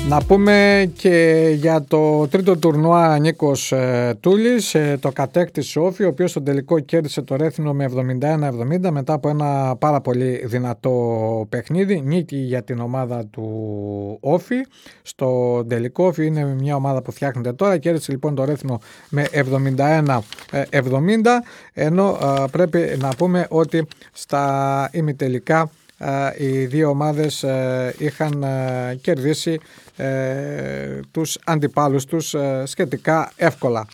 Να πούμε και για το τρίτο τουρνουά Νίκος Τούλης, το κατέκτησε ο Όφη, ο οποίος στον τελικό κέρδισε το Ρέθινο με 71-70 μετά από ένα πάρα πολύ δυνατό παιχνίδι. Νίκη για την ομάδα του Όφη. Στο τελικό Όφη είναι μια ομάδα που φτιάχνεται τώρα, κέρδισε λοιπόν το Ρέθινο με 71-70, ενώ πρέπει να πούμε ότι στα ημιτελικά οι δύο ομάδες είχαν κερδίσει τους αντιπάλους τους σχετικά εύκολα.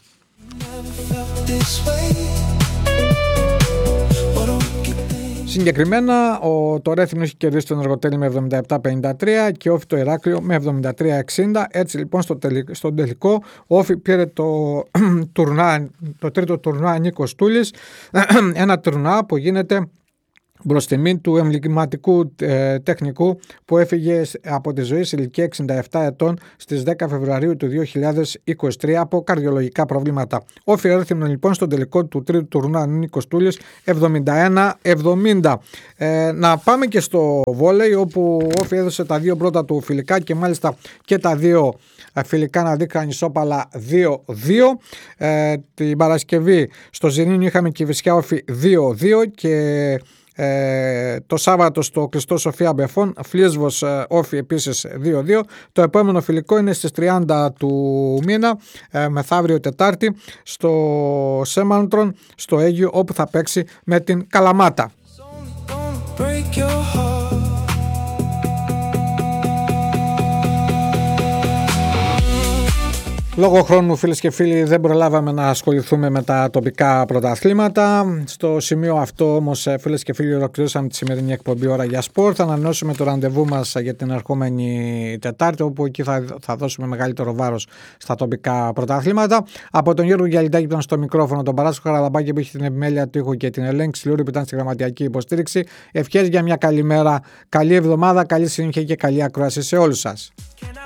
Συγκεκριμένα το Ρέθινο έχει κερδίσει τον Αργοτέλη με 77-53 και Όφη το Ηράκλειο με 73-60. Έτσι λοιπόν στον τελικό ο Όφη πήρε το τρίτο τουρνουά Νίκος Τούλης, ένα τουρνουά που γίνεται προς τιμή του εμβληματικού τεχνικού που έφυγε από τη ζωή σε ηλικία 67 ετών στις 10 Φεβρουαρίου του 2023 από καρδιολογικά προβλήματα. Όφη Ρέθινο λοιπόν στον τελικό του τρίτου τουρνουά Νίκος Τούλης 71-70. Να πάμε και στο βόλεϊ, όπου ο Όφη έδωσε τα δύο πρώτα του φιλικά και μάλιστα και τα δύο φιλικά να δείχναν ισόπαλα 2-2. Την Παρασκευή στο Ζηνίνιο είχαμε Κηφισιά Όφη 2-2 και το Σάββατο στο Κλειστό Σοφία Μπεφών Φλίεσβος Όφη επίσης 2-2. Το επόμενο φιλικό είναι στις 30 του μήνα, μεθαύριο Τετάρτη, στο Σέμαντρον στο Αίγυο, όπου θα παίξει με την Καλαμάτα. Λόγω χρόνου, φίλες και φίλοι, δεν προλάβαμε να ασχοληθούμε με τα τοπικά πρωταθλήματα. Στο σημείο αυτό όμως, φίλες και φίλοι, ολοκληρώσαμε τη σημερινή εκπομπή Ώρα για Σπορ. Θα ανανεώσουμε το ραντεβού μας για την ερχόμενη Τετάρτη, όπου εκεί θα δώσουμε μεγαλύτερο βάρος στα τοπικά πρωταθλήματα. Από τον Γιώργο Γιαλιτάκη που ήταν στο μικρόφωνο, τον Παράσχο Χαραλαμπάκη που είχε την επιμέλεια του ήχου και την ελέγξη Λούρη που ήταν στη γραμματιακή υποστήριξη. Ευχές για μια καλή μέρα, καλή εβδομάδα, καλή συνέχεια και καλή ακρόαση σε όλους σας.